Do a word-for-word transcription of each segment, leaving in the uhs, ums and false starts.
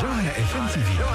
جوهرة اف ام تي في.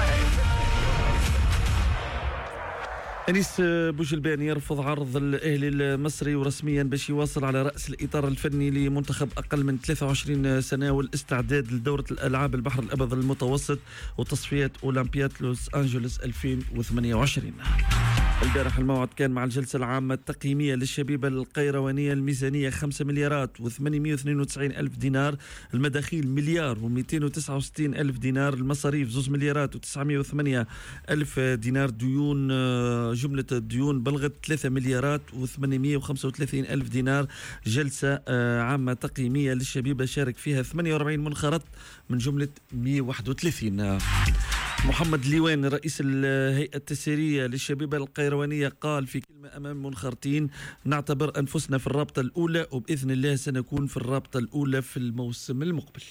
أنيس بوجلباني يرفض عرض الأهلي المصري ورسميا باش يواصل على رأس الإطار الفني لمنتخب أقل من ثلاثة وعشرين سنة والاستعداد لدورة الألعاب البحر الأبيض المتوسط وتصفيات أولمبياد لوس أنجلوس ألفين وثمانية وعشرين. البارح الموعد كان مع الجلسة العامة التقييمية للشبيبة القيروانية. الميزانية خمسة مليارات وثمانمائة واثنين وتسعين ألف دينار، المداخيل مليار ومئتين وتسعة وستين ألف دينار، المصاريف زوز مليارات وتسعمائة وثمانية ألف دينار، ديون جملة الديون بلغت ثلاثة مليارات وثمانمائة وخمسة وثلاثين ألف دينار. جلسة عامة تقييمية للشبيبة شارك فيها ثمانية وأربعين منخرط من جملة مئة وواحد وثلاثين. محمد ليوان رئيس الهيئة التسييرية للشبيبة القيروانية قال في كلمة أمام منخرطين: نعتبر أنفسنا في الرابطة الأولى وبإذن الله سنكون في الرابطة الأولى في الموسم المقبل.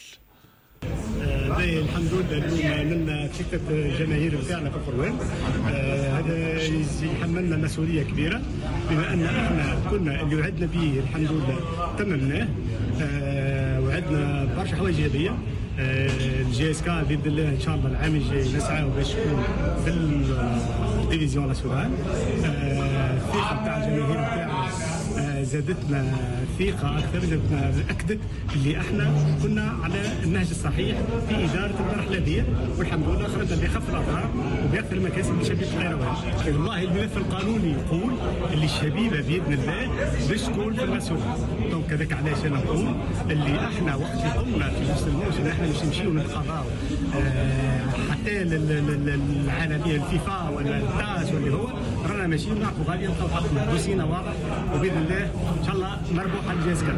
باهي الحمد لله اليوم من ثقة الجماهير بتاعنا في القروان. هذا يحملنا مسؤولية كبيرة بما أن احنا كنا اللي وعدنا به الحمد لله تممناه. وعدنا برشا حوايج إيجابية. الجي اس كا باذن الله ان شاء الله العام الجاي نسعى باش تكون في الديفيزيون ناسيونال. الثقه تاع الجماهير تاعنا زادتنا ثقه اكثر، زادتنا اكدت اللي احنا كنا على النهج الصحيح في اداره المرحله هذه، والحمد لله خرجنا بخف الاضرار وباكثر المكاسب لشبيبه القيروان. والله الملف القانوني يقول اللي الشبيبه باذن الله باش تكون في المسؤوليه. دونك هذاك علاش انا نقول اللي احنا وقت اللي قمنا في وسط الموسم احنا باش نمشيو نتقاضاو حتى العالميه الفيفا ولا التاس واللي هو رانا ماشيين نعطوا غاليه نلقاو حقنا دوسينا واضح وباذن الله ان شاء الله مربوحه الجائزه.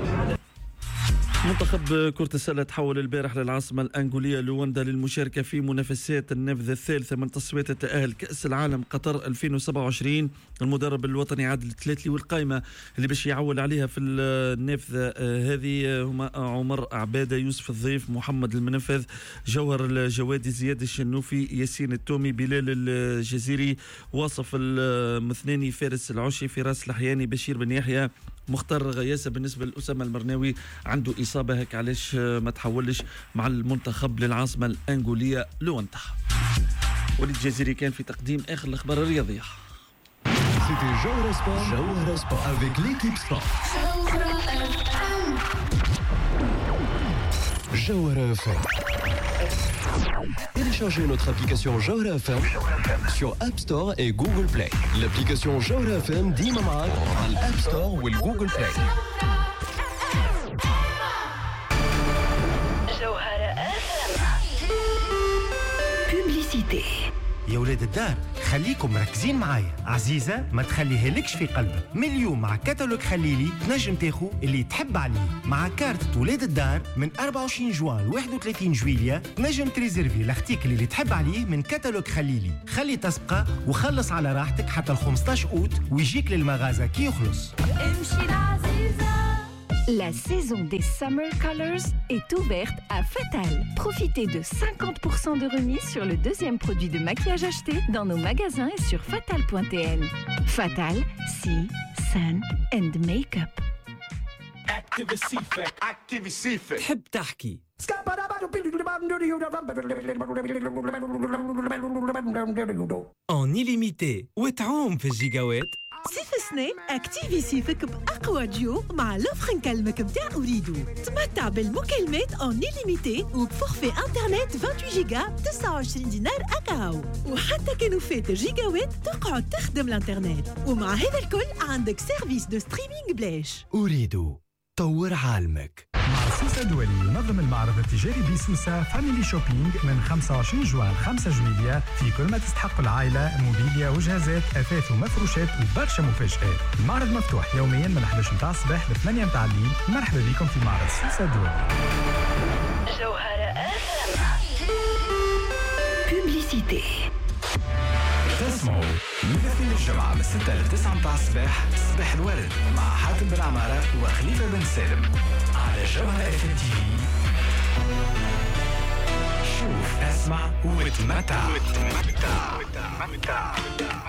منتخب كرة السلة تحول البارح للعاصمة الأنغولية لواندا للمشاركة في منافسات النافذة الثالثة من تصفيات التأهل كأس العالم قطر ألفين وسبعة وعشرين. المدرب الوطني عادل تلاتلي والقائمة اللي باش يعول عليها في النافذة هذه هما عمر عبادة، يوسف الضيف، محمد المنفذ، جوهر الجوادي، زياد الشنوفي، ياسين التومي، بلال الجزيري، واصف المثناني، فارس العشي، فراس الحياني، بشير بن يحيى، مختار غياسة. بالنسبة لأسامة المرناوي عنده إصابة، هيك علاش ما تحولش مع المنتخب للعاصمة الأنغولية لواندا. وليد الجزيري كان في تقديم آخر الأخبار الرياضية. C'était Jawhara Sport, Jawhara Sport avec l'équipe Sport. Jawhara F M. Téléchargez notre application Jawhara F M sur App Store et Google Play. L'application Jawhara F M ديما معاك على الأب ستور والجوجل بلاي. بوبليسيتي. يا ولاد الدار خليكم مركزين معايا. عزيزة ما تخليها لكش في قلبك. من اليوم مع كتالوج خليلي تنجم تاخو اللي تحب عليه. مع كارت ولاد الدار من أربعة وعشرين جوان ل واحد وثلاثين جويلية تنجم تريزيرفي الارتيكل اللي تحب عليه من كتالوج خليلي. خلي تسبقه وخلص على راحتك حتى ال خمسطاش أوت ويجيك للمغازة كي يخلص. امشي العزيزة. La saison des Summer Colors est ouverte à Fatal. Profitez de cinquante pour cent de remise sur le deuxième produit de maquillage acheté dans nos magasins et sur fatal point t n. Fatal, Sea, Sun and Makeup. تحب تحكي en illimité وتعوم في الجيجاوات. صيف السنة اكتيفي صيفك بأقوى ديو مع لوفر نكلمك بتاع أريدو. تمتع بالمكالمات اون ليميتي وبفورفي انترنت ثمانية وعشرين جيجا ب تسعة وعشرين دينار أكاو. وحتى كانوا فات الجيجاوات تقعد تخدم الانترنت. ومع هذا الكل عندك سيرفيس دو ستريمينج بلاش. أريدو طور عالمك. مع سوسة دولي ينظم المعرض التجاري بسوسة فاميلي شوبينج من خمسة وعشرين جوان خمسة جويلية في كل ما تستحق العائلة، موبيليا وجهازات، أثاث ومفروشات وبرشا مفاجآت. المعرض مفتوح يوميا من إحدى عشر متاع الصباح ل ثمانية متاع الليل. مرحبا بكم في معرض سوسة دولي. جوهرة بوبليسيتي. تسمعوا من الجمعة من ستة ل تسعة متاع الصباح صباح الورد مع حاتم بن عمارة وخليفة بن سالم على جوهرة اف ام تي في. شوف، اسمع وتمتع.